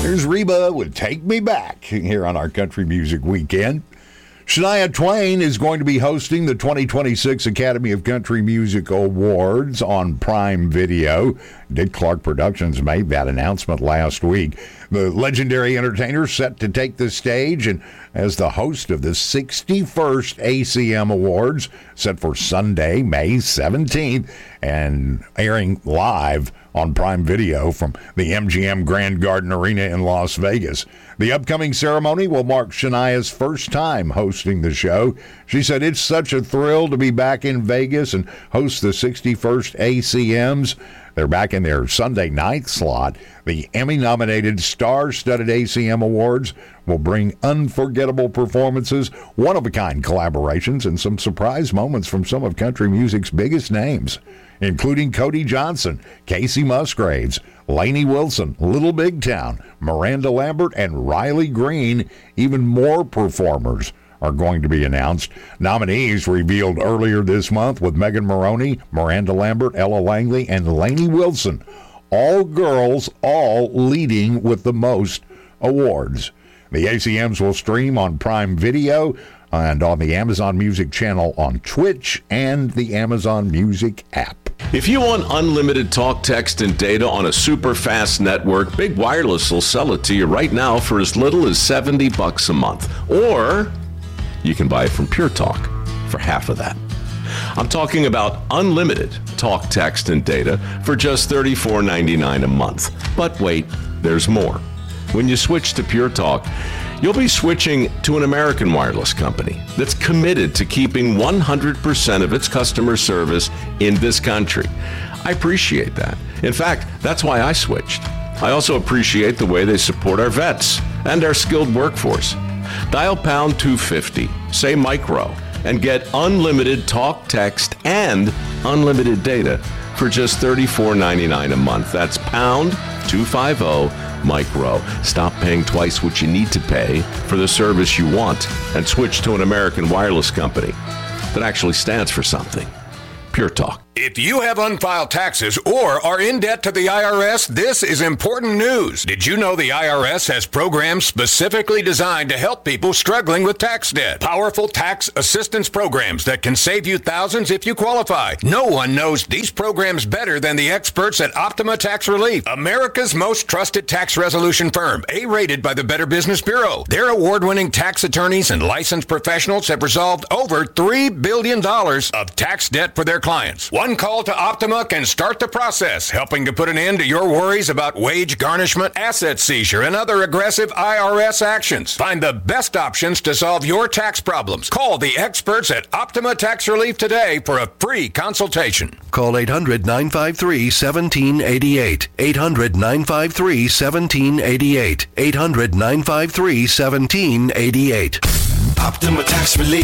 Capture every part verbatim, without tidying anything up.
There's Reba with Take Me Back here on our Country Music Weekend. Shania Twain is going to be hosting the twenty twenty-six Academy of Country Music Awards on Prime Video. Dick Clark Productions made that announcement last week. The legendary entertainer set to take the stage and as the host of the sixty-first A C M Awards, set for Sunday, May seventeenth, and airing live on Prime Video from the M G M Grand Garden Arena in Las Vegas. The upcoming ceremony will mark Shania's first time hosting the show. She said, "It's such a thrill to be back in Vegas and host the sixty-first A C Ms. They're back in their Sunday night slot. The Emmy-nominated star-studded A C M Awards will bring unforgettable performances, one-of-a-kind collaborations, and some surprise moments from some of country music's biggest names, including Cody Johnson, Casey Musgraves, Lainey Wilson, Little Big Town, Miranda Lambert, and Riley Green. Even more performers are going to be announced. Nominees revealed earlier this month with Megan Moroney, Miranda Lambert, Ella Langley, and Lainey Wilson. All girls, all leading with the most awards. The A C Ms will stream on Prime Video and on the Amazon Music channel on Twitch and the Amazon Music app. If you want unlimited talk, text, and data on a super fast network, Big Wireless will sell it to you right now for as little as seventy bucks a month. Or you can buy it from Pure Talk for half of that. I'm talking about unlimited talk, text, and data for just thirty-four ninety-nine a month. But wait, there's more. When you switch to Pure Talk, you'll be switching to an American wireless company that's committed to keeping one hundred percent of its customer service in this country. I appreciate that. In fact, that's why I switched. I also appreciate the way they support our vets and our skilled workforce. Dial pound two fifty, say micro, and get unlimited talk, text, and unlimited data for just thirty-four ninety-nine a month. That's pound two fifty micro. Stop paying twice what you need to pay for the service you want and switch to an American wireless company that actually stands for something. Pure Talk. If you have unfiled taxes or are in debt to the I R S, this is important news. Did you know the I R S has programs specifically designed to help people struggling with tax debt? Powerful tax assistance programs that can save you thousands if you qualify. No one knows these programs better than the experts at Optima Tax Relief, America's most trusted tax resolution firm, A-rated by the Better Business Bureau. Their award-winning tax attorneys and licensed professionals have resolved over three billion dollars of tax debt for their clients. One call to Optima can start the process, helping to put an end to your worries about wage garnishment, asset seizure, and other aggressive I R S actions. Find the best options to solve your tax problems. Call the experts at Optima Tax Relief today for a free consultation. Call eight hundred nine five three one seven eight eight. eight hundred nine five three one seven eight eight. eight hundred nine five three one seven eight eight. Optima Tax Relief.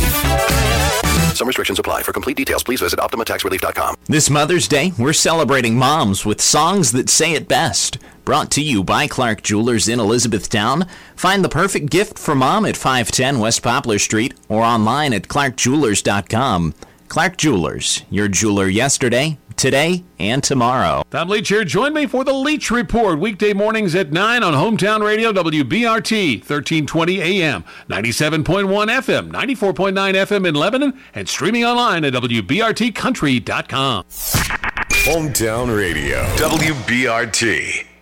Some restrictions apply. For complete details, please visit Optima Tax Relief dot com. This Mother's Day, we're celebrating moms with songs that say it best. Brought to you by Clark Jewelers in Elizabethtown. Find the perfect gift for mom at five ten West Poplar Street or online at clark jewelers dot com. Clark Jewelers, your jeweler yesterday, today, and tomorrow. Tom Leach here. Join me for the Leach Report, weekday mornings at nine on Hometown Radio, W B R T, thirteen twenty A M, ninety-seven point one F M, ninety-four point nine F M in Lebanon, and streaming online at W B R T country dot com. Hometown Radio, W B R T.